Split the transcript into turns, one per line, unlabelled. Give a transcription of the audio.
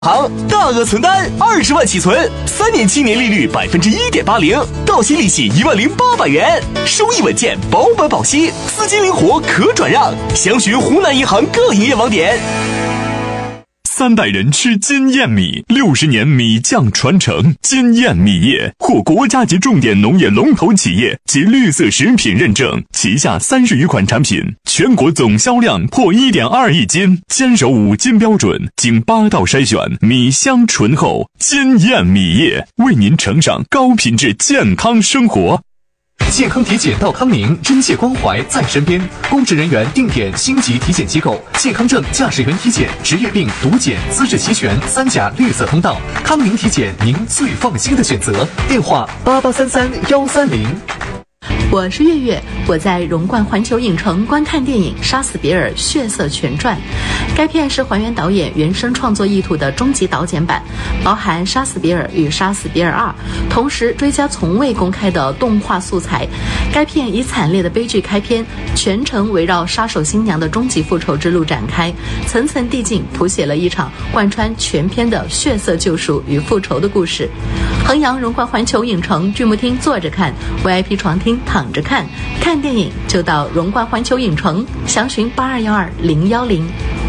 行大额存单20万起存，3年期年利率1.80%，到期利息10800元，收益稳健，保本保息，资金灵活可转让。详询湖南银行各营业网点。
300人吃金燕米，60年米酱传承。金燕米业获国家级重点农业龙头企业及绿色食品认证，旗下30余款产品，全国总销量破1.2亿斤，坚守5金标准，经8道筛选，米香醇厚。金燕米业为您呈上高品质健康生活。
健康体检到康宁，真切关怀在身边。公职人员定点星级体检机构，健康证驾驶员体检、职业病毒检资质齐全，3甲绿色通道。康宁体检，您最放心的选择。电话8833-130。
我是月月，我在荣冠环球影城观看电影《杀死比尔：血色全传》。该片是还原导演原生创作意图的终极导剪版，包含《杀死比尔》与《杀死比尔2》，同时追加从未公开的动画素材。该片以惨烈的悲剧开篇，全程围绕杀手新娘的终极复仇之路展开，层层递进，谱写了一场贯穿全片的血色救赎与复仇的故事。衡阳荣冠环球影城剧目厅坐着看， VIP 床厅躺着看，看电影就到荣冠环球影城，详询8212-010。